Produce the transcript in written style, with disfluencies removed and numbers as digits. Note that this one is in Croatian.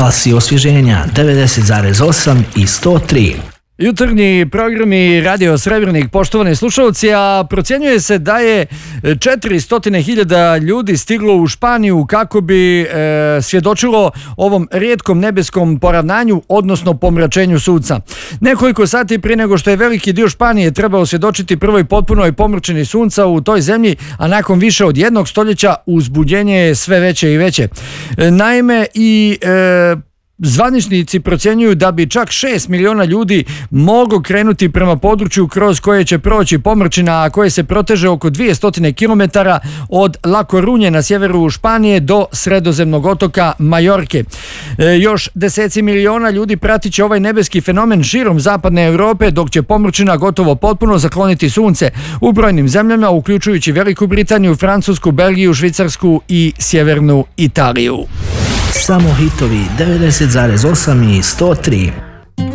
Talasi osvježenja 90,8 i 103. Jutarnji programi Radio Srebrnik, poštovani slušalci, a procjenjuje se da je 400.000 ljudi stiglo u Španiju kako bi svjedočilo ovom rijetkom nebeskom poravnanju, odnosno pomračenju sunca. Nekoliko sati prije nego što je veliki dio Španije trebao svjedočiti prvoj potpunoj pomračini sunca u toj zemlji, a nakon više od jednog stoljeća uzbuđenje je sve veće i veće. Naime, i zvaničnici procjenjuju da bi čak 6 miliona ljudi moglo krenuti prema području kroz koje će proći pomračina, a koje se proteže oko 200 km od La Corunje na sjeveru Španije do sredozemnog otoka Majorke. Još deseci miliona ljudi pratit će ovaj nebeski fenomen širom zapadne Europe, dok će pomračina gotovo potpuno zakloniti sunce u brojnim zemljama, uključujući Veliku Britaniju, Francusku, Belgiju, Švicarsku i sjevernu Italiju. Samo hitovi 90,8 i 103.